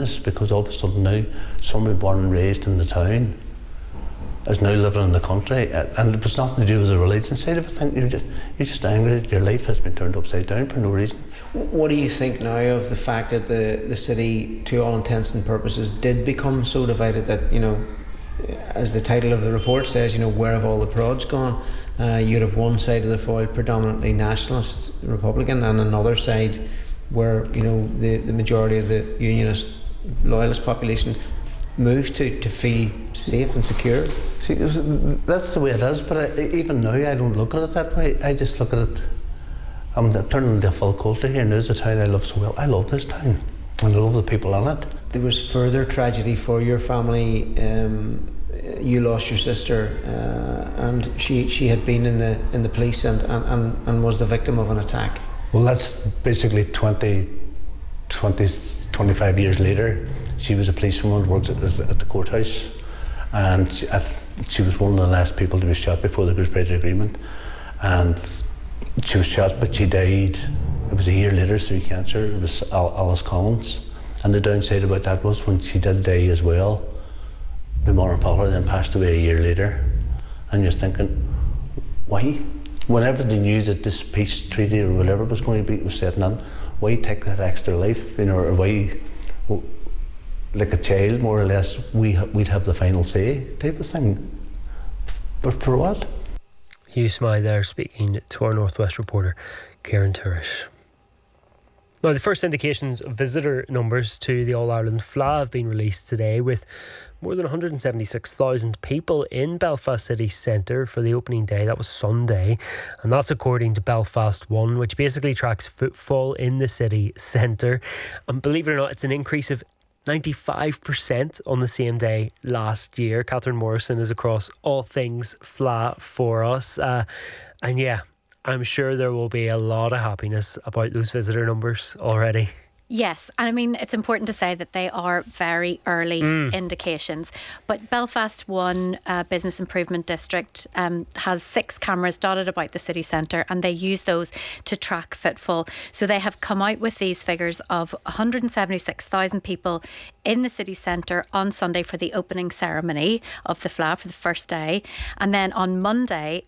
this, because all of a sudden now somebody born and raised in the town is now living in the country, and it was nothing to do with the religion side of it. You're just angry that your life has been turned upside down for no reason. What do you think now of the fact that the city, to all intents and purposes, did become so divided that, you know, as the title of the report says, you know, where have all the prods gone? You'd have one side of the foil predominantly nationalist Republican, and another side where, you know, the majority of the unionist loyalist population moved to feel safe and secure. See, that's the way it is, but even now I don't look at it that way. I just look at it, I'm turning into a full culture here. Now it's a town I love so well. I love this town and I love the people in it. There was further tragedy for your family. You lost your sister, and she had been in the police and was the victim of an attack. Well, that's basically 25 years later. She was a policewoman, worked at the courthouse, and she was one of the last people to be shot before the Good Friday Agreement. And she was shot, but she died. It was a year later through cancer. It was Alice Collins. And the downside about that was when she did die as well, my mother and father then passed away a year later. And you're thinking, why? Whenever they knew that this peace treaty or whatever was going to be was setting in, why take that extra life? You know, or why, like a child, more or less, we'd have the final say type of thing. But for what? Hugh Smythe there speaking to our Northwest reporter, Kieran Turish. Now, the first indications of visitor numbers to the All-Ireland FLA have been released today, with more than 176,000 people in Belfast city centre for the opening day. That was Sunday, and that's according to Belfast One, which basically tracks footfall in the city centre. And believe it or not, it's an increase of 95% on the same day last year. Catherine Morrison is across all things FLA for us. And yeah, I'm sure there will be a lot of happiness about those visitor numbers already. Yes, and I mean, it's important to say that they are very early indications. But Belfast One Business Improvement District has 6 cameras dotted about the city centre, and they use those to track footfall. So they have come out with these figures of 176,000 people in the city centre on Sunday for the opening ceremony of the FLA for the first day. And then on Monday,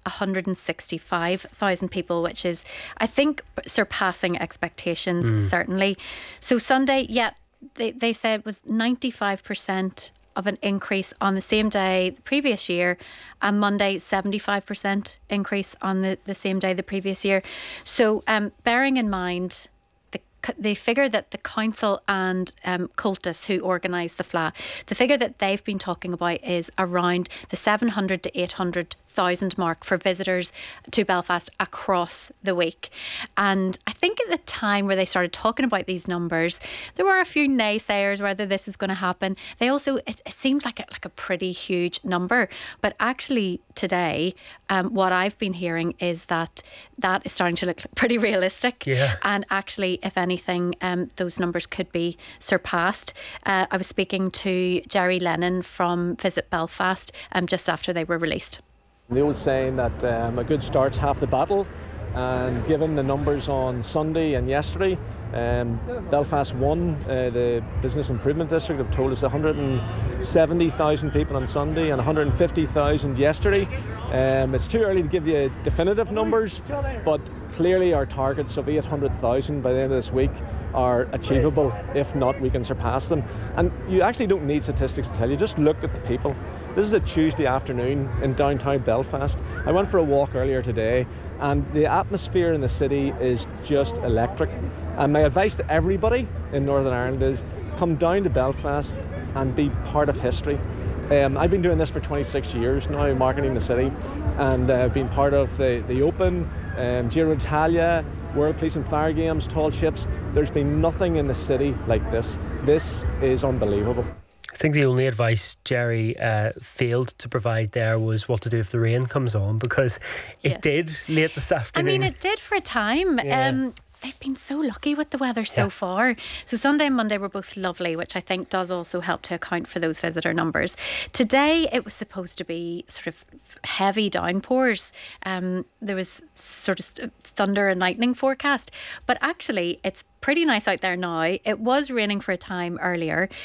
165,000 people, which is, I think, surpassing expectations, certainly. So Sunday, yeah, they said was 95% of an increase on the same day the previous year, and Monday 75% increase on the same day the previous year. So bearing in mind the figure that the council and Cultus, who organise the FLA, the figure that they've been talking about is around the 700 to 800,000 mark for visitors to Belfast across the week. And I think at the time where they started talking about these numbers, there were a few naysayers whether this was going to happen. They also, it seems like a pretty huge number, but actually today, what I've been hearing is that is starting to look pretty realistic. Yeah. And actually, if anything, those numbers could be surpassed. I was speaking to Jerry Lennon from Visit Belfast just after they were released. The old saying that a good start's half the battle, and given the numbers on Sunday and yesterday, Belfast One, the Business Improvement District, have told us 170,000 people on Sunday and 150,000 yesterday. It's too early to give you definitive numbers, but clearly our targets of 800,000 by the end of this week are achievable. If not, we can surpass them. And you actually don't need statistics to tell you, just look at the people. This is a Tuesday afternoon in downtown Belfast. I went for a walk earlier today, and the atmosphere in the city is just electric. And my advice to everybody in Northern Ireland is come down to Belfast and be part of history. I've been doing this for 26 years now, marketing the city, and I've been part of the Open, Giro d'Italia, World Police and Fire Games, Tall Ships. There's been nothing in the city like this. This is unbelievable. I think the only advice Jerry failed to provide there was what to do if the rain comes on, because it did late this afternoon. I mean, it did for a time. Yeah. They've been so lucky with the weather so far. So Sunday and Monday were both lovely, which I think does also help to account for those visitor numbers. Today it was supposed to be sort of heavy downpours. There was sort of thunder and lightning forecast, but actually it's pretty nice out there now. It was raining for a time earlier,